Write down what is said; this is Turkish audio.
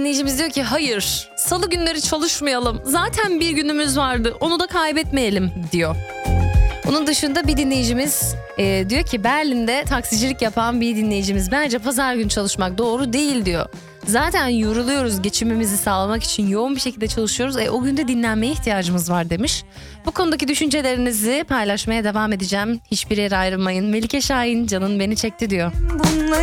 dinleyicimiz diyor ki hayır, salı günleri çalışmayalım. Zaten bir günümüz vardı, onu da kaybetmeyelim diyor. Onun dışında bir dinleyicimiz diyor ki Berlin'de taksicilik yapan bir dinleyicimiz bence pazar günü çalışmak doğru değil diyor. Zaten yoruluyoruz, geçimimizi sağlamak için yoğun bir şekilde çalışıyoruz. O günde dinlenmeye ihtiyacımız var demiş. Bu konudaki düşüncelerinizi paylaşmaya devam edeceğim. Hiçbir yere ayrılmayın. Melike Şahin, Canın Beni Çekti diyor.